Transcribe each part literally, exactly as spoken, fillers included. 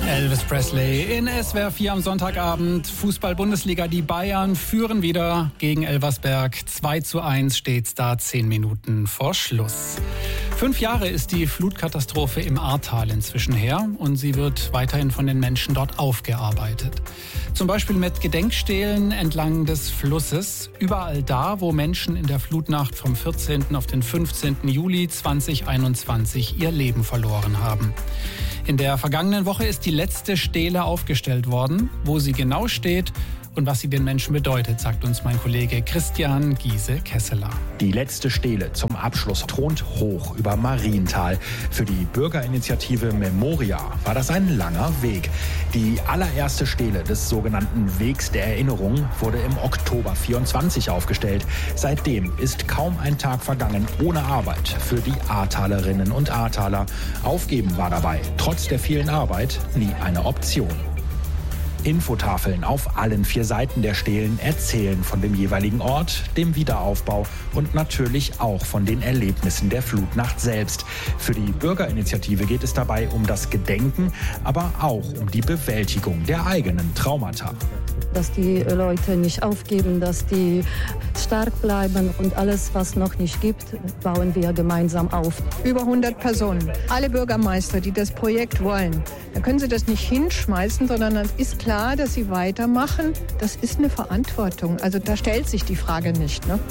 Elvis Presley in S W R vier am Sonntagabend. Fußball-Bundesliga, die Bayern führen wieder gegen Elversberg. zwei zu eins steht's da, zehn Minuten vor Schluss. Fünf Jahre ist die Flutkatastrophe im Ahrtal inzwischen her und sie wird weiterhin von den Menschen dort aufgearbeitet. Zum Beispiel mit Gedenkstelen entlang des Flusses. Überall da, wo Menschen in der Flutnacht vom vierzehnten auf den fünfzehnten Juli zweitausendeinundzwanzig ihr Leben verloren haben. In der vergangenen Woche ist die letzte Stele aufgestellt worden. Wo sie genau steht und was sie den Menschen bedeutet, sagt uns mein Kollege Christian Giese-Kesseler. Die letzte Stele zum Abschluss thront hoch über Marienthal. Für die Bürgerinitiative Memoria war das ein langer Weg. Die allererste Stele des sogenannten Wegs der Erinnerung wurde im Oktober vierundzwanzig aufgestellt. Seitdem ist kaum ein Tag vergangen ohne Arbeit für die Ahrtalerinnen und Ahrtaler. Aufgeben war dabei, trotz der vielen Arbeit, nie eine Option. Infotafeln auf allen vier Seiten der Stelen erzählen von dem jeweiligen Ort, dem Wiederaufbau und natürlich auch von den Erlebnissen der Flutnacht selbst. Für die Bürgerinitiative geht es dabei um das Gedenken, aber auch um die Bewältigung der eigenen Traumata. Dass die Leute nicht aufgeben, dass die stark bleiben und alles, was noch nicht gibt, bauen wir gemeinsam auf. Über hundert Personen, alle Bürgermeister, die das Projekt wollen. Da können sie das nicht hinschmeißen, sondern es ist klar, dass sie weitermachen. Das ist eine Verantwortung. Also da stellt sich die Frage nicht, ne?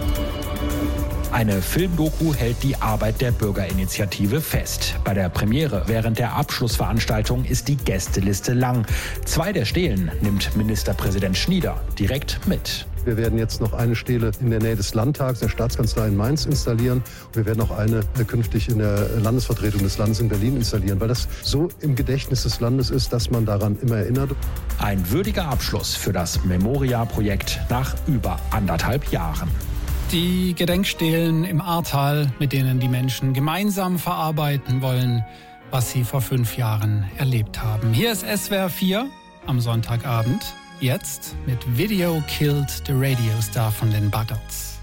Eine Filmdoku hält die Arbeit der Bürgerinitiative fest. Bei der Premiere während der Abschlussveranstaltung ist die Gästeliste lang. Zwei der Stelen nimmt Ministerpräsident Schnieder direkt mit. Wir werden jetzt noch eine Stele in der Nähe des Landtags, der Staatskanzlei in Mainz installieren. Und wir werden auch eine künftig in der Landesvertretung des Landes in Berlin installieren, weil das so im Gedächtnis des Landes ist, dass man daran immer erinnert. Ein würdiger Abschluss für das Memoria-Projekt nach über anderthalb Jahren. Die Gedenkstelen im Ahrtal, mit denen die Menschen gemeinsam verarbeiten wollen, was sie vor fünf Jahren erlebt haben. Hier ist S W R vier am Sonntagabend. Jetzt mit Video Killed the Radio Star von den Buggles.